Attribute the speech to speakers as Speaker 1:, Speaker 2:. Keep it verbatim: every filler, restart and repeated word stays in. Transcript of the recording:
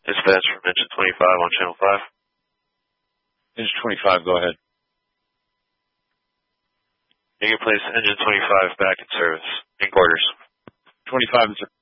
Speaker 1: Dispatch from engine twenty-five on channel five.
Speaker 2: Engine twenty-five, go ahead.
Speaker 1: You can place engine twenty-five back in service. In quarters.
Speaker 2: twenty-five in service.